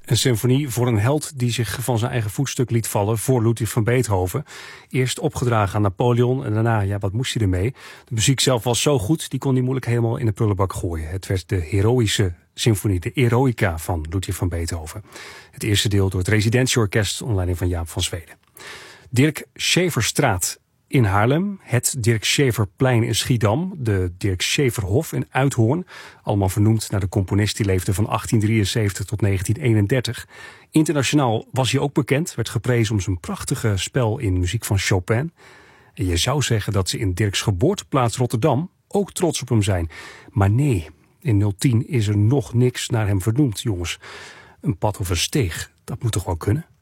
Een symfonie voor een held die zich van zijn eigen voetstuk liet vallen voor Ludwig van Beethoven. Eerst opgedragen aan Napoleon en daarna, wat moest hij ermee? De muziek zelf was zo goed, die kon hij moeilijk helemaal in de prullenbak gooien. Het werd de heroïsche symfonie, de Eroica van Ludwig van Beethoven. Het eerste deel door het Residentieorkest onder leiding van Jaap van Zweden. Dirk Schaeferstraat in Haarlem, het Dirk Schaeferplein in Schiedam, de Dirk Schaeferhof in Uithoorn. Allemaal vernoemd naar de componist die leefde van 1873 tot 1931. Internationaal was hij ook bekend, werd geprezen om zijn prachtige spel in muziek van Chopin. En je zou zeggen dat ze in Dirks geboorteplaats Rotterdam ook trots op hem zijn. Maar nee, in 010 is er nog niks naar hem vernoemd, jongens. Een pad of een steeg, dat moet toch wel kunnen?